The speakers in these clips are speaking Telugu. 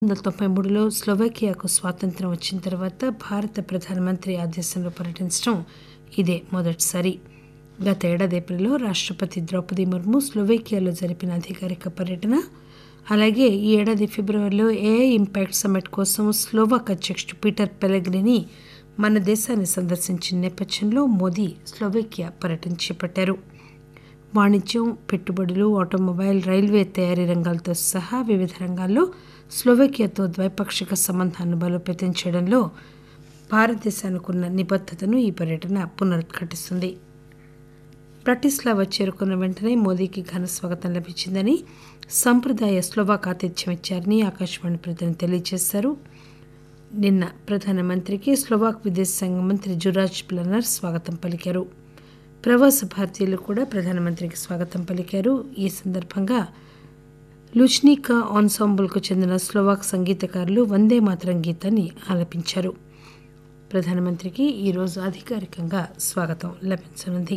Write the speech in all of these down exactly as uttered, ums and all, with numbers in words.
వందల తొంభై మూడులో స్లోవేకియాకు స్వాతంత్ర్యం వచ్చిన తర్వాత భారత ప్రధానమంత్రి ఆ దేశంలో పర్యటించడం ఇదే మొదటిసారి. గత ఏడాది ఏప్రిల్లో రాష్టపతి ద్రౌపది ముర్ము స్లోవేకియాలో జరిపిన అధికారిక పర్యటన, అలాగే ఈ ఏడాది ఫిబ్రవరిలో ఏఐ ఇంపాక్ట్ సమ్మిట్ కోసం స్లోవాక్ అధ్యక్షుడు పీటర్ పెలెగ్రిని మన దేశాన్ని సందర్శించిన నేపథ్యంలో మోదీ స్లోవేకియా పర్యటన చేపట్టారు. వాణిజ్యం, పెట్టుబడులు, ఆటోమొబైల్, రైల్వే తయారీ రంగాలతో సహా వివిధ రంగాల్లో స్లోవేకియాతో ద్వైపాక్షిక సంబంధాలను బలోపేతం చేయడంలో భారతదేశానికి ఉన్న నిబద్దతను ఈ పర్యటన పునరుద్ఘాటిస్తుంది. బ్రటిస్లావా చేరుకున్న వెంటనే మోదీకి ఘన స్వాగతం లభించిందని, సంప్రదాయ స్లోవాక్ ఆతిథ్యం ఇచ్చారని ఆకాశవాణి ప్రతినిధి తెలియజేశారు. నిన్న ప్రధానమంత్రికి స్లోవాక్ విదేశాంగ మంత్రి జురాజ్ ప్లనర్ స్వాగతం పలికారు. ప్రవాస భారతీయులు కూడా ప్రధానమంత్రికి స్వాగతం పలికారు. ఈ సందర్భంగా లుచ్నికా ఆన్సాంబుల్కు చెందిన స్లోవాక్ సంగీతకారులు వందే మాతరం గీతాన్ని ఆలపించారు. ప్రధానమంత్రికి ఈరోజు అధికారికంగా స్వాగతం లభించనుంది.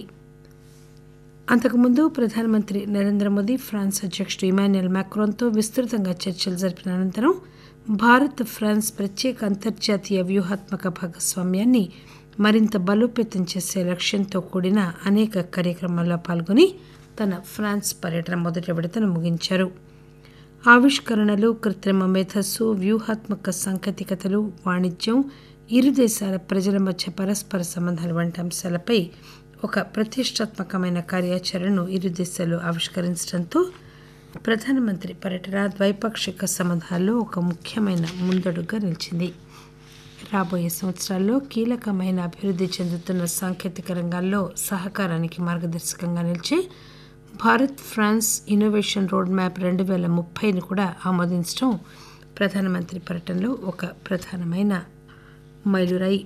అంతకుముందు ప్రధానమంత్రి నరేంద్ర మోదీ ఫ్రాన్స్ అధ్యక్షుడు ఇమాన్యుయల్ మాక్రాన్తో విస్తృతంగా చర్చలు జరిపిన అనంతరం భారత్ ఫ్రాన్స్ ప్రత్యేక అంతర్జాతీయ వ్యూహాత్మక భాగస్వామ్యాన్ని మరింత బలోపేతం చేసే లక్ష్యంతో కూడిన అనేక కార్యక్రమాల్లో పాల్గొని తన ఫ్రాన్స్ పర్యటన మొదటి విడతను ముగించారు. ఆవిష్కరణలు, కృత్రిమ మేధస్సు, వ్యూహాత్మక సాంకేతికతలు, వాణిజ్యం, ఇరు దేశాల ప్రజల మధ్య పరస్పర సంబంధాలు వంటి అంశాలపై ఒక ప్రతిష్టాత్మకమైన కార్యాచరణను ఇరు దేశాలు ఆవిష్కరించడంతో ప్రధానమంత్రి పర్యటన ద్వైపాక్షిక సంబంధాల్లో ఒక ముఖ్యమైన ముందడుగుగా నిలిచింది. రాబోయే సంవత్సరాల్లో కీలకమైన అభివృద్ధి చెందుతున్న సాంకేతిక రంగాల్లో సహకారానికి మార్గదర్శకంగా నిలిచే Bharat France innovation road map రెండు వేల ముప్పైని కూడా ఆమోదించడం ప్రధానమంత్రి పర్యటనలో ఒక ప్రధానమైన మైలురాయి.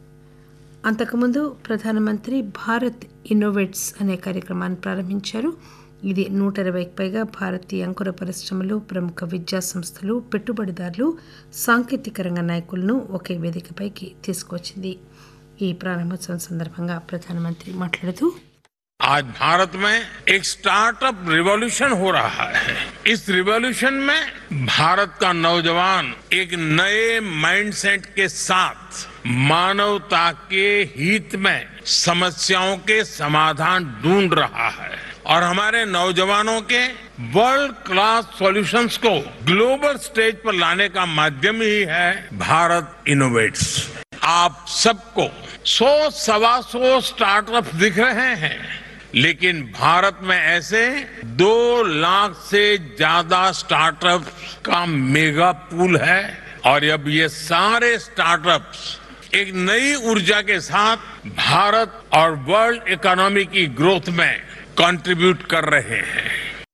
అంతకుముందు ప్రధానమంత్రి భారత్ ఇన్నోవేట్స్ అనే కార్యక్రమాన్ని ప్రారంభించారు. ఇది నూట ఇరవైకి పైగా భారతీయ అంకుర పరిశ్రమలు, ప్రముఖ విద్యా సంస్థలు, పెట్టుబడిదారులు, సాంకేతిక రంగ నాయకులను ఒకే వేదికపైకి తీసుకువచ్చింది. ఈ ప్రారంభోత్సవం సందర్భంగా ప్రధానమంత్రి మాట్లాడుతూ, आज भारत में एक स्टार्टअप रिवॉल्यूशन हो रहा है. इस रिवॉल्यूशन में भारत का नौजवान एक नए माइंडसेट के साथ मानवता के हित में समस्याओं के समाधान ढूंढ रहा है और हमारे नौजवानों के वर्ल्ड क्लास सॉल्यूशंस को ग्लोबल स्टेज पर लाने का माध्यम ही है भारत इनोवेट्स. आप सबको सौ सवा सौ स्टार्टअप दिख रहे हैं, लेकिन भारत में ऐसे दो लाख से ज्यादा स्टार्टअप्स का मेगा पूल है और अब ये सारे स्टार्टअप्स एक नई ऊर्जा के साथ भारत और वर्ल्ड इकोनॉमी की ग्रोथ में कंट्रीब्यूट कर रहे हैं.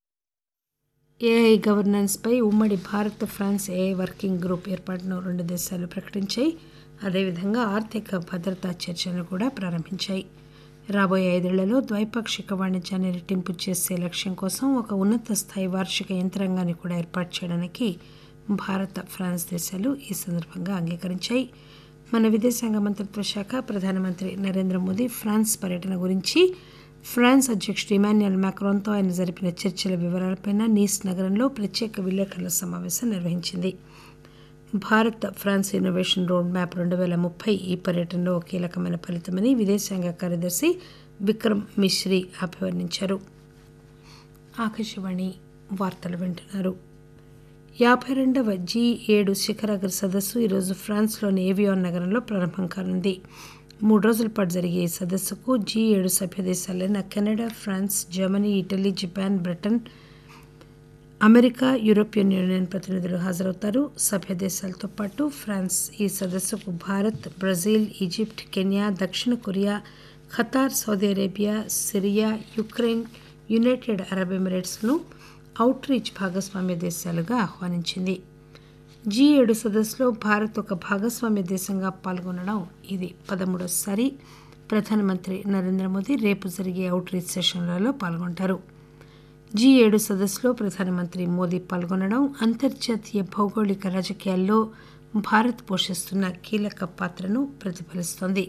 ఏఐ గవర్నెన్స్ పై ఉమ్మడి Bharat France AI working group ఏర్పాటును రెండు దేశాలు ప్రకటించాయి. అదేవిధంగా ఆర్థిక భద్రతా చర్చలను కూడా ప్రారంభించాయి. రాబోయే ఐదేళ్లలో ద్వైపాక్షిక వాణిజ్యాన్ని రెట్టింపు చేసే లక్ష్యం కోసం ఒక ఉన్నత స్థాయి వార్షిక యంత్రాంగాన్ని కూడా ఏర్పాటు చేయడానికి భారత, ఫ్రాన్స్ దేశాలు ఈ సందర్భంగా అంగీకరించాయి. మన విదేశాంగ మంత్రిత్వ శాఖ ప్రధానమంత్రి నరేంద్ర మోదీ ఫ్రాన్స్ పర్యటన గురించి, ఫ్రాన్స్ అధ్యక్షుడు ఇమాన్యుయల్ మాక్రాన్తో ఆయన జరిపిన చర్చల వివరాలపై నీస్ నగరంలో ప్రత్యేక విలేకరుల సమావేశం నిర్వహించింది. Bharat France innovation road map రెండు వేల ముప్పై ఈ పర్యటనలో కీలకమైన ఫలితమని విదేశాంగ కార్యదర్శి విక్రమ్ మిశ్రీ అభివర్ణించారు. ఆకాశవాణి వార్తలు వింటున్నారు. యాభై రెండవ జీ ఏడు శిఖరాగ్ర సదస్సు ఈరోజు ఫ్రాన్స్లోని ఏవియాన్ నగరంలో ప్రారంభం కానుంది. మూడు రోజుల పాటు జరిగే ఈ సదస్సుకు జీ ఏడు సభ్య దేశాలైన Canada, France, Germany, Italy, Japan, Britain, America, European union ప్రతినిధులు హాజరవుతారు. సభ్య దేశాలతో పాటు ఫ్రాన్స్ ఈ సదస్సుకు భారత్, బ్రెజిల్, ఈజిప్ట్, కెన్యా, దక్షిణ Korea, Qatar, Saudi Arabia, Syria, Ukraine, United Arab ఎమిరేట్స్ను out reach భాగస్వామ్య దేశాలుగా ఆహ్వానించింది. జీ ఏడు సదస్సులో భారత్ ఒక భాగస్వామ్య దేశంగా పాల్గొనడం ఇది పదమూడోసారి. ప్రధానమంత్రి నరేంద్ర మోదీ రేపు జరిగే అవుట్ రీచ్ సెషన్లలో పాల్గొంటారు. జీ ఏడు సదస్సులో ప్రధానమంత్రి మోదీ పాల్గొనడం అంతర్జాతీయ భౌగోళిక రాజకీయాల్లో భారత్ పోషిస్తున్న కీలక పాత్రను ప్రతిఫలిస్తోంది.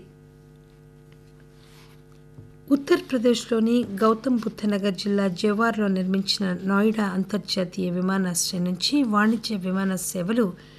ఉత్తరప్రదేశ్లోని గౌతమ్ బుద్ధనగర్ జిల్లా జవార్లో నిర్మించిన నోయిడా అంతర్జాతీయ విమానాశ్రయం నుంచి వాణిజ్య విమాన సేవలు